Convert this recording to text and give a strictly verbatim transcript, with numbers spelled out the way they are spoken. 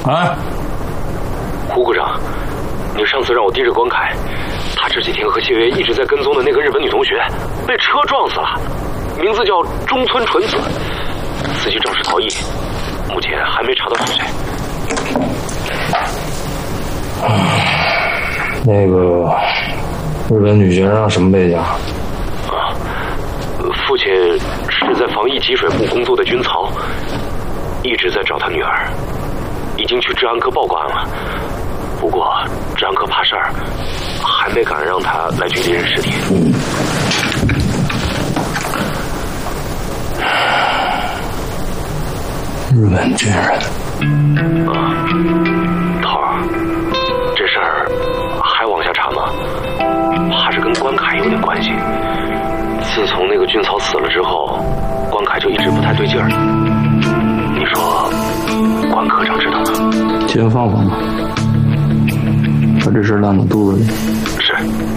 啊， 胡股长，你上次让我盯着关凯，他这几天和谢月一直在跟踪的那个日本女同学被车撞死了，名字叫中村纯子，司机肇事逃逸，目前还没查到是谁。 那个日本女学生什么背景？啊， 父亲是在防疫给水部工作的军曹，一直在找他女儿，已经去治安科报过案了。不过治安科怕事儿，还没敢让他来局里认尸体。 日本军人。 啊，头儿，这事儿还往下查吗？怕是跟关凯有点关系。自从那个军曹死了之后，关凯就一直不太对劲儿。你说关科长知道吗？ 先放放吧，把这事烂到肚子里。 是。